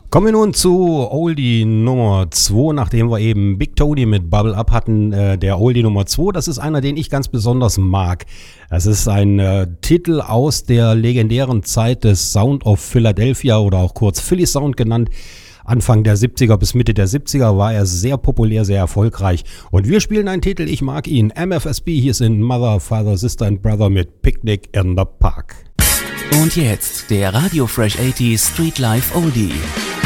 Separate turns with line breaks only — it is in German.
Kommen wir nun zu Oldie Nummer 2, nachdem wir eben Big Tony mit Bubble Up hatten. Der Oldie Nummer 2, das ist einer, den ich ganz besonders mag. Es ist ein Titel aus der legendären Zeit des Sound of Philadelphia oder auch kurz Philly Sound genannt. Anfang der 70er bis Mitte der 70er war er sehr populär, sehr erfolgreich. Und wir spielen einen Titel, ich mag ihn. MFSB, hier sind Mother, Father, Sister and Brother mit Picnic in the Park.
Und jetzt der Radio Fresh 80s Street Life Oldie.